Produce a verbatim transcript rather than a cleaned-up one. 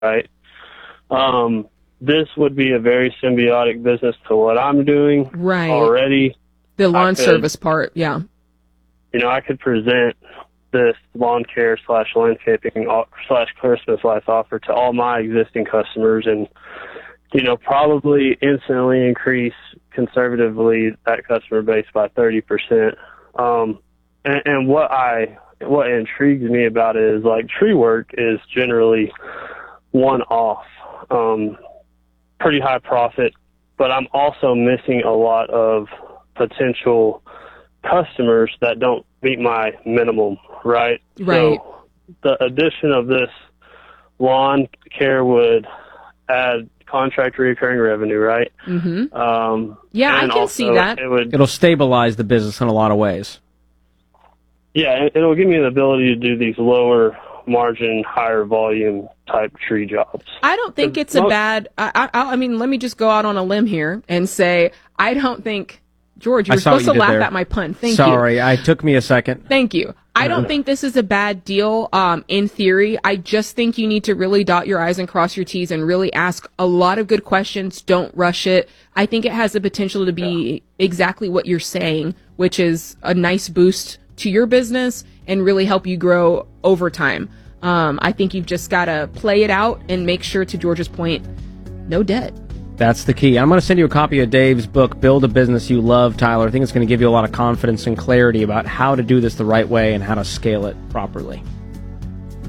right? Um, this would be a very symbiotic business to what I'm doing right. already. The lawn could, service part, yeah. You know, I could present this lawn care slash landscaping slash Christmas lights offer to all my existing customers and, you know, probably instantly increase conservatively that customer base by thirty percent. Um, and, and what I, what intrigues me about it is like tree work is generally one off, um, pretty high profit, but I'm also missing a lot of potential customers that don't meet my minimum, right? Right. So the addition of this lawn care would add contract recurring revenue, right? Mm-hmm. Um, yeah, I and can also see that. It would, It'll stabilize the business in a lot of ways. Yeah, it, it'll give me the ability to do these lower margin, higher volume type tree jobs. I don't think it's a bad, I, I, I mean, let me just go out on a limb here and say, I don't think, George, you were supposed you to laugh there. at my pun. Thank Sorry, you. Sorry, it took me a second. Thank you. I don't think this is a bad deal um, in theory. I just think you need to really dot your I's and cross your T's and really ask a lot of good questions. Don't rush it. I think it has the potential to be yeah. exactly what you're saying, which is a nice boost to your business and really help you grow over time. Um, I think you've just got to play it out and make sure, to George's point, no debt. That's the key. I'm going to send you a copy of Dave's book, Build a Business You Love, Tyler. I think it's going to give you a lot of confidence and clarity about how to do this the right way and how to scale it properly.